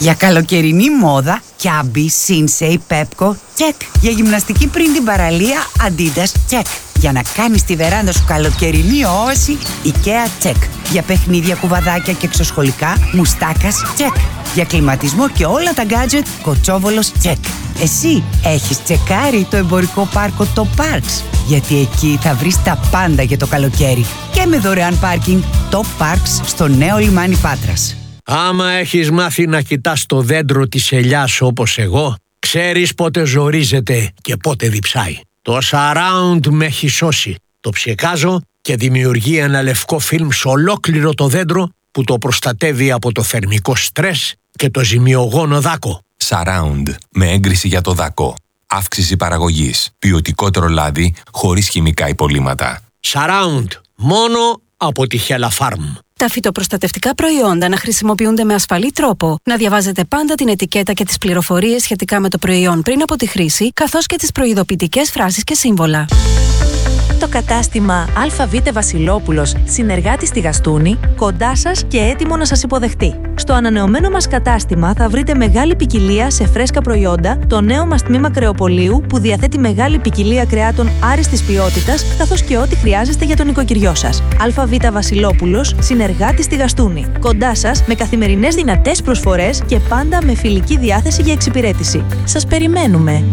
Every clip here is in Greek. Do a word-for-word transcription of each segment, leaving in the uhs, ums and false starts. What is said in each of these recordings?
Για καλοκαιρινή μόδα, Κιάμπι, Σίνσεϊ, Πέπκο, τσεκ. Για γυμναστική πριν την παραλία, Αντίντας, τσεκ. Για να κάνεις τη βεράντα σου καλοκαιρινή όαση, Ikea, τσεκ. Για παιχνίδια, κουβαδάκια και εξωσχολικά, Μουστάκας, τσεκ. Για κλιματισμό και όλα τα γκάτζετ, Κοτσόβολος, τσεκ. Εσύ έχεις τσεκάρει το εμπορικό πάρκο το Parks? Γιατί εκεί θα βρεις τα πάντα για το καλοκαίρι. Και με δωρεάν πάρκινγκ, το Parks στο νέο λιμάνι Πάτρας. Άμα έχεις μάθει να κοιτάς το δέντρο της ελιάς όπως εγώ, ξέρεις πότε ζορίζεται και πότε διψάει. Το Surround με έχει σώσει. Το ψεκάζω και δημιουργεί ένα λευκό φιλμ σε ολόκληρο το δέντρο που το προστατεύει από το θερμικό στρες και το ζημιογόνο δάκο. Surround με έγκριση για το δάκο. Αύξηση παραγωγής. Ποιοτικότερο λάδι χωρίς χημικά υπολείμματα. Surround. Μόνο από τη Hella Farm. Τα φυτοπροστατευτικά προϊόντα να χρησιμοποιούνται με ασφαλή τρόπο. Να διαβάζετε πάντα την ετικέτα και τις πληροφορίες σχετικά με το προϊόν πριν από τη χρήση, καθώς και τις προειδοποιητικές φράσεις και σύμβολα. Το κατάστημα ΑΒ Βασιλόπουλος, συνεργάτη στη Γαστούνη, κοντά σας και έτοιμο να σας υποδεχτεί. Στο ανανεωμένο μας κατάστημα θα βρείτε μεγάλη ποικιλία σε φρέσκα προϊόντα, το νέο μας τμήμα κρεοπολίου που διαθέτει μεγάλη ποικιλία κρεάτων άριστης ποιότητας, καθώς και ό,τι χρειάζεστε για τον οικοκυριό σας. ΑΒ Βασιλόπουλος, συνεργάτη στη Γαστούνη, κοντά σας με καθημερινές δυνατές προσφορές και πάντα με φιλική διάθεση για εξυπηρέτηση. Σας περιμένουμε!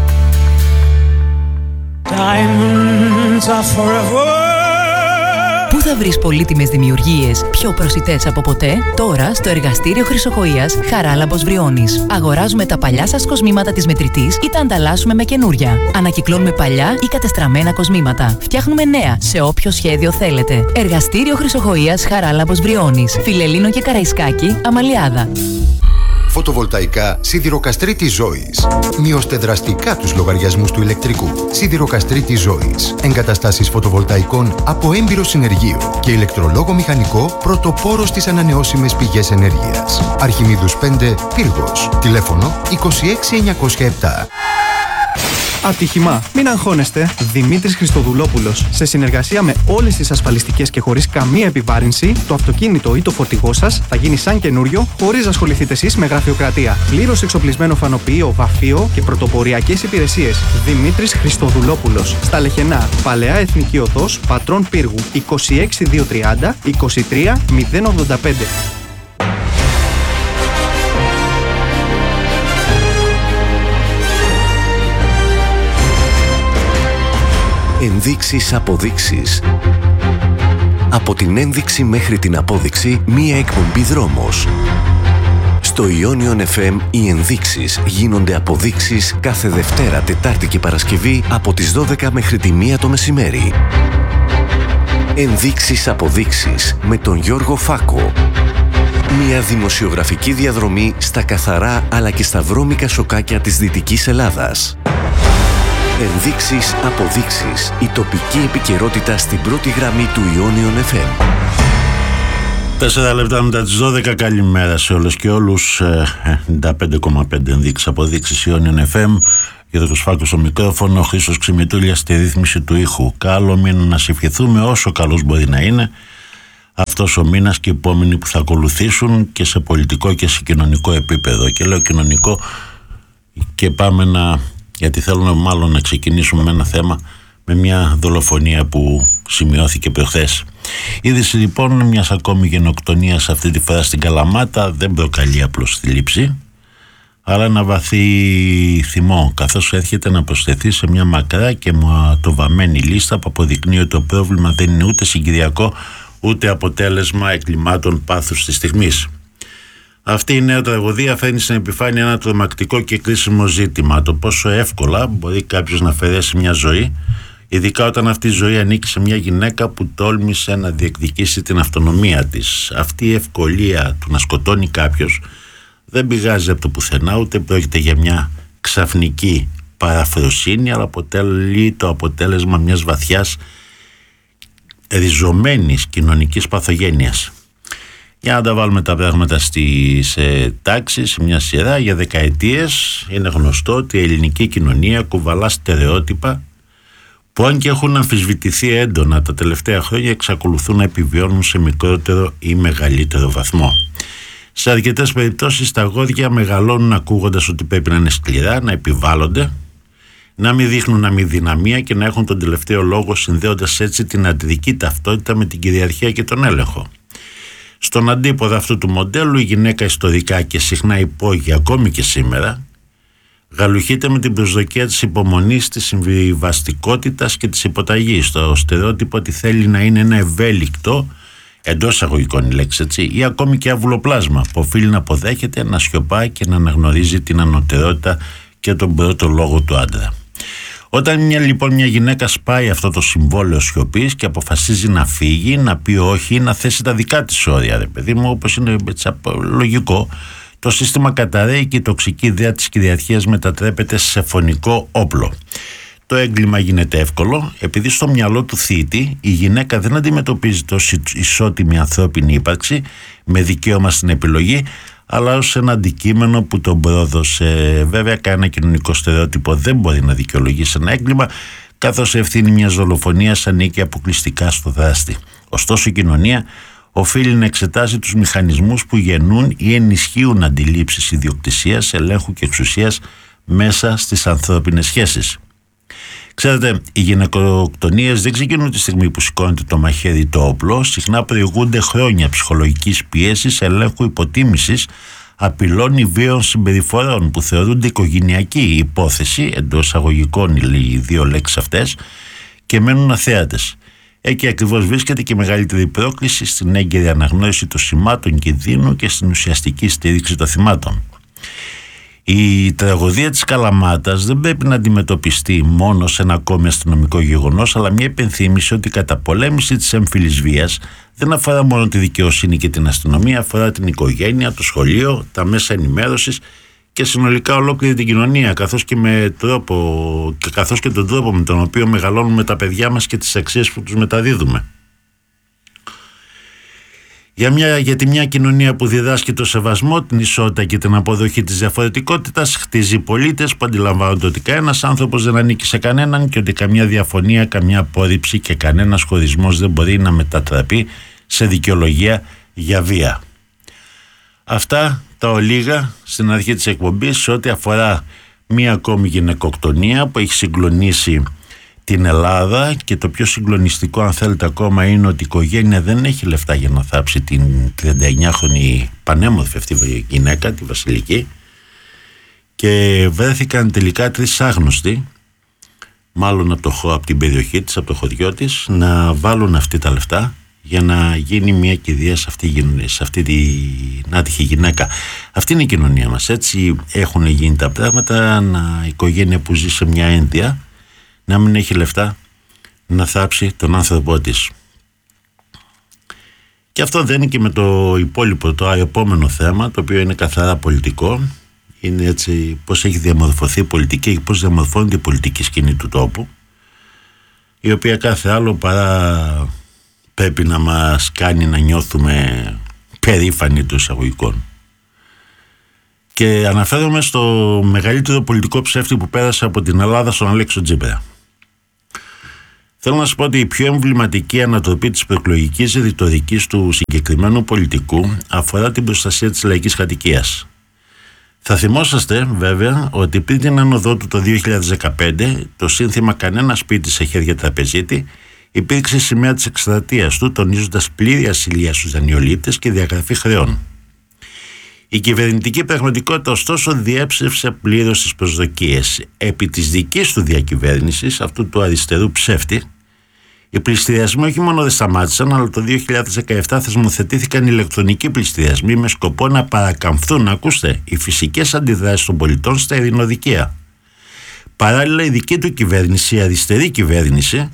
Πού θα βρεις πολύτιμες δημιουργίες πιο προσιτές από ποτέ? Τώρα στο εργαστήριο Χρυσοχοΐας Χαράλαμπος Βριώνης. Αγοράζουμε τα παλιά σας κοσμήματα της μετρητής ή τα ανταλλάσσουμε με καινούρια. Ανακυκλώνουμε παλιά ή κατεστραμμένα κοσμήματα. Φτιάχνουμε νέα σε όποιο σχέδιο θέλετε. Εργαστήριο Χρυσοχοΐας Χαράλαμπος Βριώνης. Φιλελλήνο και Καραϊσκάκη, Αμαλιάδα. Φωτοβολταϊκά Σιδηροκαστρίτης Ζώης. Μειώστε δραστικά τους λογαριασμούς του ηλεκτρικού. Σιδηροκαστρίτης Ζώης. Εγκαταστάσεις φωτοβολταϊκών από έμπειρο συνεργείο και ηλεκτρολόγο μηχανικό πρωτοπόρο στις ανανεώσιμες πηγές ενέργειας. Αρχιμίδους πέντε, Πύργος. Τηλέφωνο είκοσι έξι εννιακόσια επτά. Ατύχημα. Μην αγχώνεστε. Δημήτρης Χριστοδουλόπουλος. Σε συνεργασία με όλες τις ασφαλιστικές και χωρίς καμία επιβάρυνση, το αυτοκίνητο ή το φορτηγό σας θα γίνει σαν καινούριο, χωρίς να ασχοληθείτε εσείς με γραφειοκρατία. Πλήρως εξοπλισμένο φανοποιείο, βαφείο και πρωτοποριακές υπηρεσίες. Δημήτρης Χριστοδουλόπουλος. Στα Λεχενά, Παλαιά Εθνική Οδός, Πατρών Πύργου. είκοσι έξι διακόσια τριάντα είκοσι τρία μηδέν ογδόντα πέντε. Ενδείξεις, αποδείξεις. Από την ένδειξη μέχρι την απόδειξη, μία εκπομπή δρόμος. Στο Ionion εφ εμ οι ενδείξεις γίνονται αποδείξεις κάθε Δευτέρα, Τετάρτη και Παρασκευή από τις δώδεκα μέχρι τη μία το μεσημέρι. Ενδείξεις, αποδείξεις με τον Γιώργο Φάκο. Μια δημοσιογραφική διαδρομή στα καθαρά αλλά και στα βρώμικα σοκάκια της Δυτικής Ελλάδας. Ενδείξεις, αποδείξεις. Η τοπική επικαιρότητα στην πρώτη γραμμή του Ionion εφ εμ. Τέσσερα λεπτά μετά τις δώδεκα. Καλημέρα σε όλες και όλους. ενενήντα πέντε κόμμα πέντε ενδείξεις, αποδείξεις Ionion εφ εμ. Γιώργος Φάκος στο μικρόφωνο, Χρήστος Ξημητούλιας στη ρύθμιση του ήχου. Καλό μήνα να σε ευχηθούμε, όσο καλός μπορεί να είναι αυτός ο μήνας και οι επόμενοι που θα ακολουθήσουν και σε πολιτικό και σε κοινωνικό επίπεδο. Και λέω κοινωνικό και πάμε να... γιατί θέλουμε μάλλον να ξεκινήσουμε με ένα θέμα, με μια δολοφονία που σημειώθηκε προχθές. Είδηση λοιπόν μιας ακόμη γενοκτονίας, αυτή τη φορά στην Καλαμάτα, δεν προκαλεί απλώς θλίψη, αλλά ένα βαθύ θυμό, καθώς έρχεται να προσθεθεί σε μια μακρά και ματοβαμμένη λίστα που αποδεικνύει ότι το πρόβλημα δεν είναι ούτε συγκυριακό, ούτε αποτέλεσμα εκκλημάτων πάθους της στιγμής. Αυτή η νέα τραγωδία φέρνει στην επιφάνεια ένα τρομακτικό και κρίσιμο ζήτημα, το πόσο εύκολα μπορεί κάποιος να αφαιρέσει μια ζωή, ειδικά όταν αυτή η ζωή ανήκει σε μια γυναίκα που τόλμησε να διεκδικήσει την αυτονομία της. Αυτή η ευκολία του να σκοτώνει κάποιος δεν πηγάζει από το πουθενά, ούτε πρόκειται για μια ξαφνική παραφροσύνη, αλλά αποτελεί το αποτέλεσμα μιας βαθιάς ριζωμένης κοινωνικής παθογένειας. Για να τα βάλουμε τα πράγματα στη, σε τάξη, σε μια σειρά, για δεκαετίες είναι γνωστό ότι η ελληνική κοινωνία κουβαλά στερεότυπα που, αν και έχουν αμφισβητηθεί έντονα τα τελευταία χρόνια, εξακολουθούν να επιβιώνουν σε μικρότερο ή μεγαλύτερο βαθμό. Σε αρκετές περιπτώσεις τα αγόρια μεγαλώνουν ακούγοντας ότι πρέπει να είναι σκληρά, να επιβάλλονται, να μην δείχνουν αμηδυναμία και να έχουν τον τελευταίο λόγο, συνδέοντας έτσι την αντρική ταυτότητα με την κυριαρχία και τον έλεγχο. Στον αντίποδα αυτού του μοντέλου, η γυναίκα ιστορικά και συχνά υπόγεια ακόμη και σήμερα γαλουχείται με την προσδοκία της υπομονής, της συμβιβαστικότητας και της υποταγής, το στερεότυπο ότι θέλει να είναι ένα ευέλικτο, εντός εισαγωγικών η λέξη έτσι, ή ακόμη και αβουλοπλάσμα που οφείλει να αποδέχεται, να σιωπάει και να αναγνωρίζει την ανωτερότητα και τον πρώτο λόγο του άντρα. Όταν μια, λοιπόν μια γυναίκα σπάει αυτό το συμβόλαιο σιωπής και αποφασίζει να φύγει, να πει όχι, να θέσει τα δικά της όρια, ρε παιδί μου, όπως είναι έτσι, λογικό, το σύστημα καταραίει και η τοξική ιδέα της κυριαρχίας μετατρέπεται σε φωνικό όπλο. Το έγκλημα γίνεται εύκολο επειδή στο μυαλό του θήτη η γυναίκα δεν αντιμετωπίζεται ως ισότιμη ανθρώπινη ύπαρξη με δικαίωμα στην επιλογή, αλλά ως ένα αντικείμενο που τον πρόδωσε. Βέβαια, κανένα κοινωνικό στερεότυπο δεν μπορεί να δικαιολογήσει ένα έγκλημα, καθώς η ευθύνη μιας δολοφονίας ανήκει αποκλειστικά στο δράστη. Ωστόσο, η κοινωνία οφείλει να εξετάζει τους μηχανισμούς που γεννούν ή ενισχύουν αντιλήψεις ιδιοκτησίας, ελέγχου και εξουσίας μέσα στις ανθρώπινες σχέσεις. Ξέρετε, οι γυναικοκτονίες δεν ξεκινούν τη στιγμή που σηκώνεται το μαχαίρι το όπλο, συχνά προηγούνται χρόνια ψυχολογικής πίεσης, ελέγχου, υποτίμησης, απειλών ή βίων συμπεριφορών που θεωρούνται οικογενειακή υπόθεση, εντός εισαγωγικών οι δύο λέξεις αυτές, και μένουν αθέατες. Εκεί ακριβώς βρίσκεται και η μεγαλύτερη πρόκληση στην έγκαιρη αναγνώριση των σημάτων κινδύνου και στην ουσιαστική στήριξη των θυμάτων. Η τραγωδία της Καλαμάτας δεν πρέπει να αντιμετωπιστεί μόνο σε ένα ακόμη αστυνομικό γεγονός, αλλά μια υπενθύμηση ότι η καταπολέμηση της έμφυλης βίας δεν αφορά μόνο τη δικαιοσύνη και την αστυνομία, αφορά την οικογένεια, το σχολείο, τα μέσα ενημέρωσης και συνολικά ολόκληρη την κοινωνία, καθώς και, με τρόπο, καθώς και τον τρόπο με τον οποίο μεγαλώνουμε τα παιδιά μας και τις αξίες που τους μεταδίδουμε. Για μια, γιατί μια κοινωνία που διδάσκει το σεβασμό, την ισότητα και την αποδοχή της διαφορετικότητας χτίζει πολίτες που αντιλαμβάνονται ότι κανένας άνθρωπος δεν ανήκει σε κανέναν και ότι καμιά διαφωνία, καμιά απόρριψη και κανένας χωρισμός δεν μπορεί να μετατραπεί σε δικαιολογία για βία. Αυτά τα ολίγα στην αρχή της εκπομπής σε ό,τι αφορά μία ακόμη γυναικοκτονία που έχει συγκλονίσει την Ελλάδα, και το πιο συγκλονιστικό αν θέλετε ακόμα είναι ότι η οικογένεια δεν έχει λεφτά για να θάψει την τριανταεννιάχρονη πανέμορφη αυτή γυναίκα, τη Βασιλική, και βρέθηκαν τελικά τρεις άγνωστοι, μάλλον από, το, από την περιοχή της, από το χωριό της, να βάλουν αυτή τα λεφτά για να γίνει μια κηδεία σε αυτή, σε αυτή την άτυχη γυναίκα. Αυτή είναι η κοινωνία μας, έτσι έχουν γίνει τα πράγματα. Ένα οικογένεια που ζει σε μια ένδια να μην έχει λεφτά να θάψει τον άνθρωπό της. Και αυτό δεν είναι και με το υπόλοιπο, το επόμενο θέμα, το οποίο είναι καθαρά πολιτικό. Είναι έτσι πώς έχει διαμορφωθεί η πολιτική και πώς διαμορφώνεται η πολιτική σκηνή του τόπου, η οποία κάθε άλλο παρά πρέπει να μας κάνει να νιώθουμε περήφανοι των εισαγωγικών. Και αναφέρομαι στο μεγαλύτερο πολιτικό ψεύτη που πέρασε από την Ελλάδα, στον Αλέξο Τσίπρα. Θέλω να σας πω ότι η πιο εμβληματική ανατροπή της προεκλογικής ρητορικής του συγκεκριμένου πολιτικού αφορά την προστασία της λαϊκής κατοικίας. Θα θυμόσαστε βέβαια ότι πριν την άνοδό του το δύο χιλιάδες δεκαπέντε, το σύνθημα «Κανένα σπίτι σε χέρια τραπεζίτη» υπήρξε σημαία της εκστρατείας του, τονίζοντας πλήρη ασυλία στους δανειολήπτες και διαγραφή χρεών. Η κυβερνητική πραγματικότητα ωστόσο διέψευσε πλήρως τις προσδοκίες. Επί της δικής του διακυβέρνησης, αυτού του αριστερού ψεύτη, οι πληστηριασμοί όχι μόνο δεν σταμάτησαν, αλλά το δύο χιλιάδες δεκαεπτά θεσμοθετήθηκαν ηλεκτρονικοί πληστηριασμοί με σκοπό να παρακαμφθούν, ακούστε, οι φυσικές αντιδράσεις των πολιτών στα ειρηνοδικεία. Παράλληλα, η δική του κυβέρνηση, η αριστερή κυβέρνηση,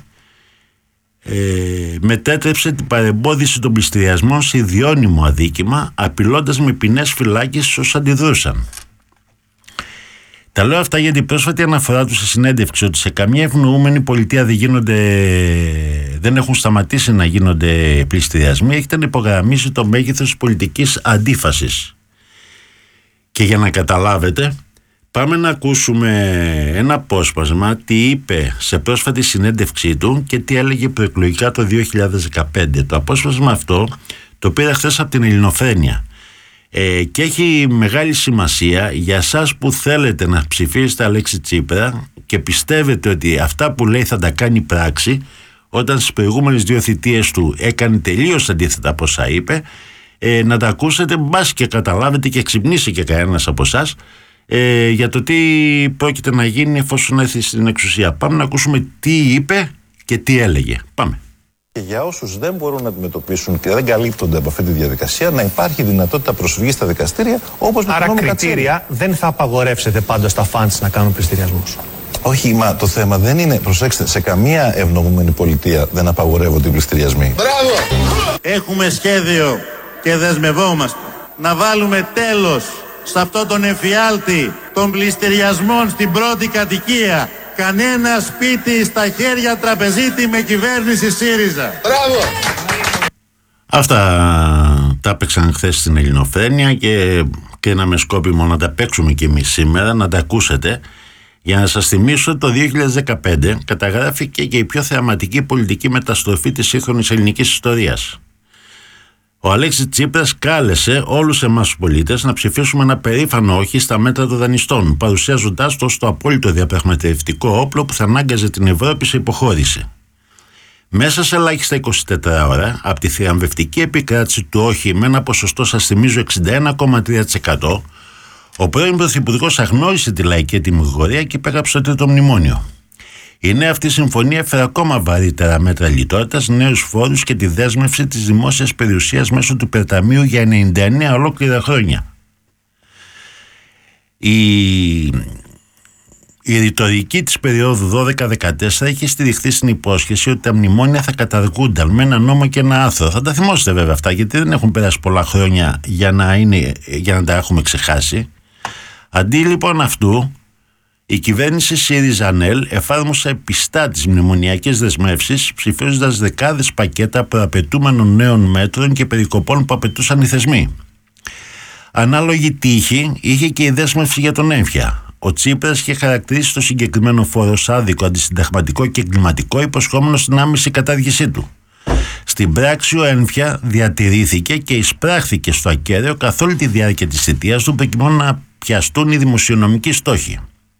Ε, μετέτρεψε την παρεμπόδιση των πληστηριασμών σε ιδιώνυμο αδίκημα, απειλώντας με ποινές φυλάκισης όσους αντιδρούσαν. Τα λέω αυτά γιατί η πρόσφατη αναφορά του σε συνέντευξη ότι σε καμία ευνοούμενη πολιτεία δεν, γίνονται, δεν έχουν σταματήσει να γίνονται πληστηριασμοί έχετε να υπογραμμίσει το μέγεθος της πολιτικής αντίφασης. Και για να καταλάβετε, πάμε να ακούσουμε ένα απόσπασμα τι είπε σε πρόσφατη συνέντευξή του και τι έλεγε προεκλογικά το δύο χιλιάδες δεκαπέντε. Το απόσπασμα αυτό το πήρα χθες από την Ελληνοφρένεια. Ε, και έχει μεγάλη σημασία για εσάς που θέλετε να ψηφίσετε Αλέξη Τσίπρα και πιστεύετε ότι αυτά που λέει θα τα κάνει πράξη, όταν στις προηγούμενες δύο θητείες του έκανε τελείως αντίθετα από όσα είπε, ε, να τα ακούσετε, μπας και καταλάβετε και ξυπνήσει και κανένας από εσάς ε, για το τι πρόκειται να γίνει εφόσον έρθει στην εξουσία. Πάμε να ακούσουμε τι είπε και τι έλεγε. Πάμε. Και για όσους δεν μπορούν να αντιμετωπίσουν και δεν καλύπτονται από αυτή τη διαδικασία, να υπάρχει δυνατότητα προσφυγής στα δικαστήρια, όπως με Άρα κριτήρια δεν θα απαγορεύσετε πάντως στα φαντς να κάνουν πληστηριασμούς. Όχι, μα το θέμα δεν είναι, προσέξτε, σε καμία ευνομούμενη πολιτεία δεν απαγορεύονται οι πληστηριασμοί. Μπράβο! Έχουμε σχέδιο και δεσμευόμαστε να βάλουμε τέλος σε αυτό τον εφιάλτη των πληστηριασμών στην πρώτη κατοικία. Κανένα σπίτι στα χέρια τραπεζίτη με κυβέρνηση ΣΥΡΙΖΑ. Μπράβο! Αυτά τα έπαιξαν χθες στην Ελληνοφρένεια και, και να με σκόπιμο να τα παίξουμε κι εμείς σήμερα, να τα ακούσετε. Για να σας θυμίσω ότι το δύο χιλιάδες δεκαπέντε καταγράφηκε και η πιο θεαματική πολιτική μεταστροφή της σύγχρονης ελληνικής ιστορίας. Ο Αλέξης Τσίπρας κάλεσε όλους εμάς τους πολίτες να ψηφίσουμε ένα περήφανο όχι στα μέτρα των δανειστών, παρουσιάζοντάς το ως το απόλυτο διαπραγματευτικό όπλο που θα ανάγκαζε την Ευρώπη σε υποχώρηση. Μέσα σε ελάχιστα είκοσι τέσσερις ώρα, από τη θριαμβευτική επικράτηση του όχι με ένα ποσοστό, σας θυμίζω, εξήντα ένα κόμμα τρία τοις εκατό, ο πρώην Πρωθυπουργός αγνώρισε τη λαϊκή τιμωρία και υπέγραψε το τρίτο μνημόνιο. Η νέα αυτή συμφωνία έφερε ακόμα βαρύτερα μέτρα λιτότητας, νέους φόρους και τη δέσμευση της δημόσιας περιουσίας μέσω του υπερταμείου για ενενήντα εννέα ολόκληρα χρόνια. Η, η ρητορική της περίοδου δώδεκα δεκατέσσερα είχε στηριχθεί στην υπόσχεση ότι τα μνημόνια θα καταργούνταν με ένα νόμο και ένα άρθρο. Θα τα θυμόσαστε βέβαια αυτά, γιατί δεν έχουν περάσει πολλά χρόνια για να, είναι, για να τα έχουμε ξεχάσει. Αντί λοιπόν αυτού, η κυβέρνηση ΣΥΡΙΖΑ-ΝΕΛ εφάρμοσε πιστά τις μνημονιακές δεσμεύσεις, ψηφίζοντας δεκάδες πακέτα προαπαιτούμενων νέων μέτρων και περικοπών που απαιτούσαν οι θεσμοί. Ανάλογη τύχη είχε και η δέσμευση για τον έμφυα. Ο Τσίπρας είχε χαρακτηρίσει το συγκεκριμένο φόρο ως άδικο, αντισυνταγματικό και εγκληματικό, υποσχόμενο στην άμεση κατάργησή του. Στην πράξη ο έμφυα διατηρήθηκε και εισπράχθηκε στο ακέραιο καθ' όλη τη διάρκεια της θητείας του, προκειμένου να πιαστούν οι δημοσιονομικοί στόχοι.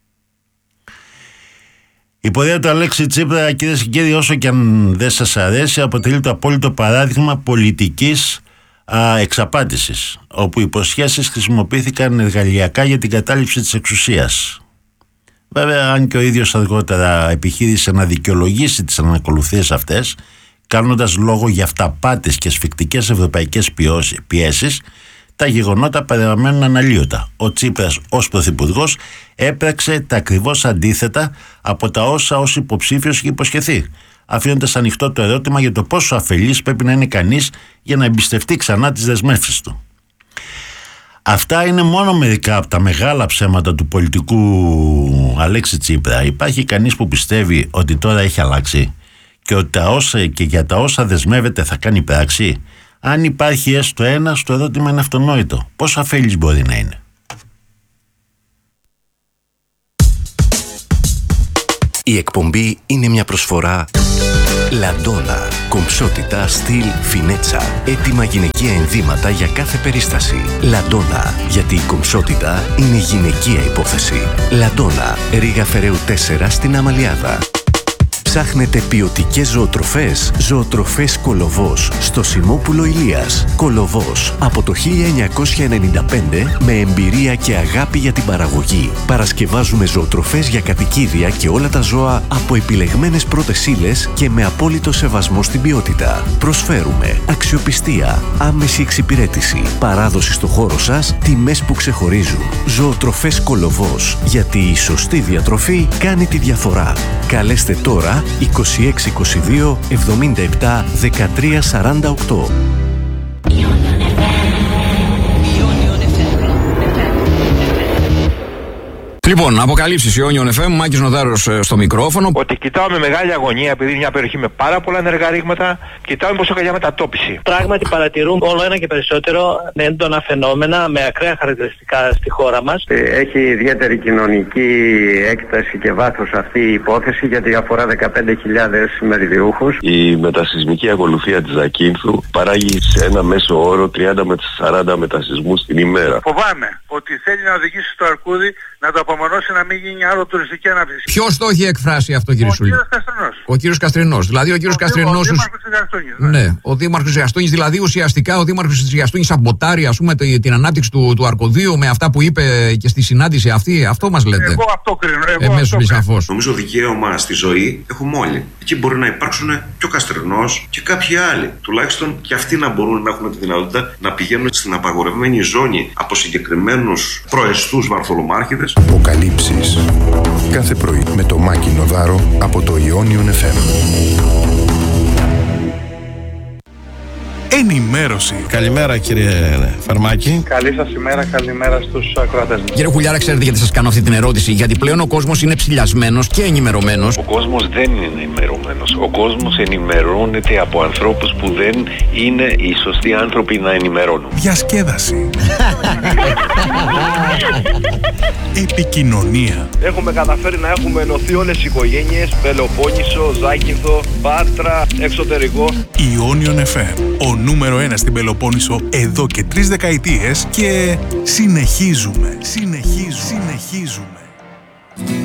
Η πορεία του Αλέξη Τσίπρα, κυρίες και κύριοι, όσο και αν δεν σας αρέσει, αποτελεί το απόλυτο παράδειγμα πολιτικής α, εξαπάτησης, όπου οι υποσχέσεις χρησιμοποιήθηκαν εργαλειακά για την κατάληψη της εξουσίας. Βέβαια, αν και ο ίδιος αργότερα επιχείρησε να δικαιολογήσει τις ανακολουθίες αυτές, κάνοντας λόγο για αυταπάτες και σφιχτικές ευρωπαϊκές πιέσεις, τα γεγονότα παραμένουν αναλύωτα. Ο Τσίπρας ως πρωθυπουργός έπραξε τα ακριβώς αντίθετα από τα όσα ως υποψήφιος είχε υποσχεθεί, αφήνοντας ανοιχτό το ερώτημα για το πόσο αφελής πρέπει να είναι κανείς για να εμπιστευτεί ξανά τις δεσμεύσεις του. Αυτά είναι μόνο μερικά από τα μεγάλα ψέματα του πολιτικού Αλέξη Τσίπρα. Υπάρχει κανείς που πιστεύει ότι τώρα έχει αλλάξει και ότι τα όσα, και για τα όσα δεσμεύεται θα κάνει πράξη? Αν υπάρχει έστω ένα, το ερώτημα είναι αυτονόητο. Πόσο αφέλης μπορεί να είναι? Η εκπομπή είναι μια προσφορά Λαντόνα. Κομψότητα, στυλ, φινέτσα. Έτοιμα γυναικεία ενδύματα για κάθε περίσταση. Λαντόνα. Γιατί η κομψότητα είναι γυναικεία υπόθεση. Λαντόνα. Ρίγα Φεραίου τέσσερα στην Αμαλιάδα. Ψάχνετε ποιοτικές ζωοτροφές? Ζωοτροφές Κολοβός στο Σιμόπουλο Ηλίας. Κολοβός από το χίλια εννιακόσια ενενήντα πέντε με εμπειρία και αγάπη για την παραγωγή. Παρασκευάζουμε ζωοτροφές για κατοικίδια και όλα τα ζώα από επιλεγμένες πρώτες ύλες και με απόλυτο σεβασμό στην ποιότητα. Προσφέρουμε αξιοπιστία, άμεση εξυπηρέτηση, παράδοση στο χώρο σας, τιμές που ξεχωρίζουν. Ζωοτροφές Κολοβός. Γιατί η σωστή διατροφή κάνει τη διαφορά. Καλέστε τώρα είκοσι έξι είκοσι δύο εβδομήντα επτά δεκατρία σαράντα οκτώ. Λοιπόν, αποκαλύψεις Ιόνιον εφ εμ, Μάκης Νοδάρος στο μικρόφωνο. Ότι κοιτάω με μεγάλη αγωνία, επειδή είναι μια περιοχή με πάρα πολλά ενεργά ρήγματα, κοιτάω μήπως έχω για μετατόπιση. Πράγματι παρατηρούμε όλο ένα και περισσότερο έντονα φαινόμενα με ακραία χαρακτηριστικά στη χώρα μας. Έχει ιδιαίτερη κοινωνική έκταση και βάθος αυτή η υπόθεση, γιατί αφορά δεκαπέντε χιλιάδες μεριδιούχους. Η μετασυσμική ακολουθία της Ζακίνθου παράγει σε ένα μέσο όρο τριάντα με σαράντα μετασυσμούς την ημέρα. Φοβάμαι ότι θέλει να οδηγήσει στο αρκούδι να το απομονώσει να μην γίνει άλλο τουριστική ανάπτυξη. Ποιος το έχει εκφράσει αυτό, κύριε Σουλή? Ο κύριος Καστρινός. Ο κύριος Καστρινός. Δηλαδή ο κύριος ο Καστρινός. Ο Δήμαρχος της Γαστούνης. Ναι. ναι, ο Δήμαρχος της Γαστούνης. Δηλαδή ουσιαστικά ο Δήμαρχος της Γαστούνης σαμποτάρει, ας πούμε, την ανάπτυξη του, του αρκωδίου με αυτά που είπε και στη συνάντηση αυτή. Αυτό μας λέτε? Εγώ αυτό κρίνω. Εγώ Εμέσως αυτό σαφώς. Νομίζω δικαίωμα στη ζωή έχουμε όλοι. Εκεί μπορεί να υπάρξουν και ο Καστρινός και κάποιοι άλλοι. Τουλάχιστον και αυτοί να μπορούν να έχουν τη δυνατότητα να πηγαίνουν στην απαγορευμένη ζώνη από συγκεκριμένους προεστούς βαρθολομάρχηδες. Αποκαλύψεις. Κάθε πρωί με το Μάκη Νοδάρο από το Ιόνιον εφ εμ. Ενημέρωση. Καλημέρα κύριε Φαρμάκη. Καλή σας ημέρα, καλημέρα στους ακροατές μας. Κύριε Χουλιάρα, ξέρετε γιατί σας κάνω αυτή την ερώτηση? Γιατί πλέον ο κόσμος είναι ψηλιασμένος και ενημερωμένος. Ο κόσμος δεν είναι ενημερωμένος. Ο κόσμος ενημερώνεται από ανθρώπους που δεν είναι οι σωστοί άνθρωποι να ενημερώνουν. Διασκέδαση. Επικοινωνία. Έχουμε καταφέρει να έχουμε ενωθεί όλες οι οικογένειες, Πελοπόννησο, Ζάκυνθο, Πάτρα, εξωτερικό. Ιόνιον εφ εμ, ο νούμερο ένα στην Πελοπόννησο εδώ και τρεις δεκαετίες και συνεχίζουμε, συνεχίζουμε, συνεχίζουμε.